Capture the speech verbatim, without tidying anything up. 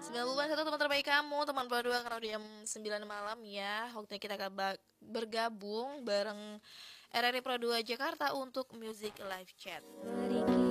sembilan puluh satu teman terbaik kamu, teman berdua kalau di jam sembilan malam ya. Waktunya kita kaba- bergabung bareng R R I Pro dua Jakarta untuk Music Live Chat.